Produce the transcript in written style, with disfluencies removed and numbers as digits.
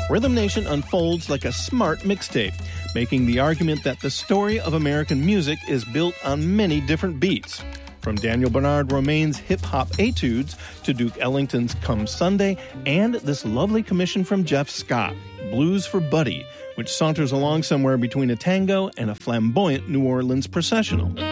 Rhythm Nation unfolds like a smart mixtape, making the argument that the story of American music is built on many different beats. From Daniel Bernard Romaine's hip-hop etudes to Duke Ellington's Come Sunday, and this lovely commission from Jeff Scott, Blues for Buddy, which saunters along somewhere between a tango and a flamboyant New Orleans processional.